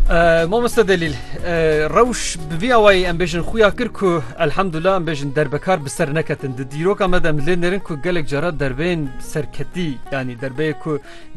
مامۆستا دلیل ڕەوش بڤی ئەوەی ئەم بێژن خویا کرد ku elhamdülillah ئەم bêjin derbekar bi ser neketin di dîroka me de em lê nerin ku gelek cara derbeyên serketî yanî derbeyê ku